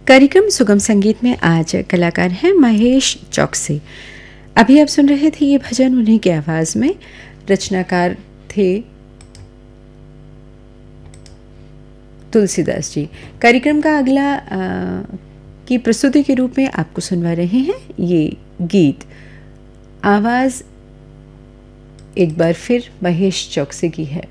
कार्यक्रम सुगम संगीत में आज कलाकार हैं महेश चौकसी। अभी आप सुन रहे थे ये भजन उन्हीं की आवाज़ में। रचनाकार थे तुलसीदास जी। कार्यक्रम का अगला की प्रस्तुति के रूप में आपको सुनवा रहे हैं ये गीत। आवाज़ एक बार फिर महेश चौकसी की है।